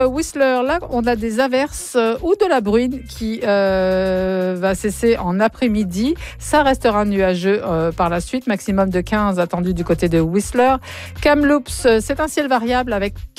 Whistler, là, on a des averses ou de la bruine qui va cesser en après-midi. Ça restera nuageux par la suite. Maximum de 15 attendu du côté de Whistler. Kamloops, c'est un ciel variable avec